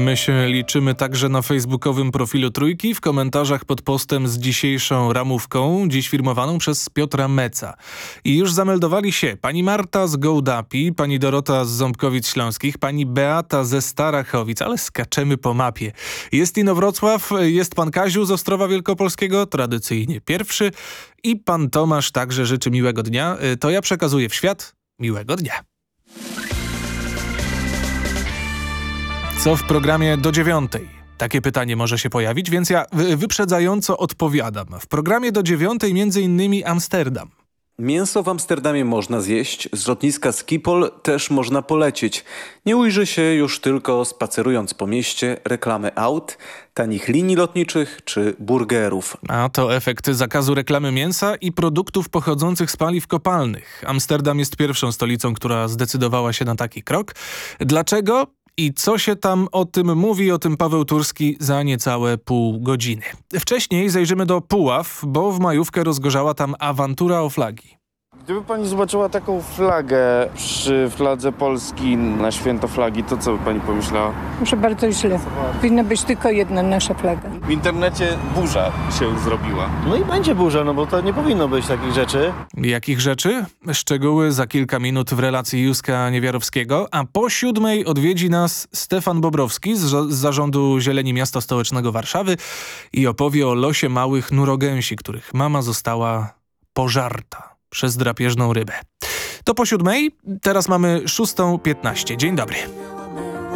My się liczymy także na facebookowym profilu Trójki, w komentarzach pod postem z dzisiejszą ramówką, dziś firmowaną przez Piotra Meca. I już zameldowali się pani Marta z Gołdapi, pani Dorota z Ząbkowic Śląskich, pani Beata ze Starachowic, ale skaczemy po mapie. Jest Inowrocław, jest pan Kaziu z Ostrowa Wielkopolskiego, tradycyjnie pierwszy, i pan Tomasz także życzy miłego dnia. To ja przekazuję w świat miłego dnia. Co w programie do 9? Takie pytanie może się pojawić, więc ja wyprzedzająco odpowiadam. W programie do 9 między innymi Amsterdam. Mięso w Amsterdamie można zjeść, z lotniska Schiphol też można polecieć. Nie ujrzy się już tylko spacerując po mieście reklamy aut, tanich linii lotniczych czy burgerów. A to efekt zakazu reklamy mięsa i produktów pochodzących z paliw kopalnych. Amsterdam jest pierwszą stolicą, która zdecydowała się na taki krok. Dlaczego? I co się tam o tym mówi, o tym Paweł Turski za niecałe pół godziny. Wcześniej zajrzymy do Puław, bo w majówkę rozgorzała tam awantura o flagi. Gdyby pani zobaczyła taką flagę przy fladze Polski na święto flagi, to co by pani pomyślała? Może bardzo źle. Powinna być tylko jedna nasza flaga. W internecie burza się zrobiła. No i będzie burza, no bo to nie powinno być takich rzeczy. Jakich rzeczy? Szczegóły za kilka minut w relacji Józka Niewiarowskiego, a po 7 odwiedzi nas Stefan Bobrowski z Zarządu Zieleni Miasta Stołecznego Warszawy i opowie o losie małych nurogęsi, których mama została pożarta przez drapieżną rybę. To po 7, teraz mamy 6:15. Dzień dobry.